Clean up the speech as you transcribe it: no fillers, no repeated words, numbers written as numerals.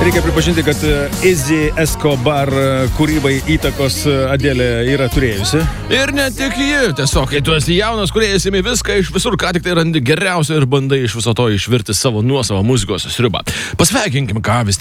Reikia pripažinti, kad Izzy Escobar kūrybai įtakos Adele yra turėjusi. Ir ne tik ji, tiesiog, kai tu esi jaunas, kurie įsimi viską iš visur, ką tik tai randi geriausia ir bandai iš viso to išvirti savo nuosavą muzikos sriubą. Pasveikinkim, ką vis